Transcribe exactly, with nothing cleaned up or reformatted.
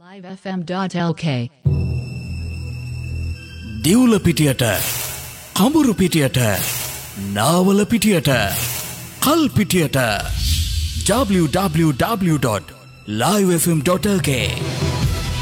live f m dot l k දිවුල පිටියට කඹුරු පිටියට Nawala පිටියට කල් පිටියට w w w dot live f m dot l k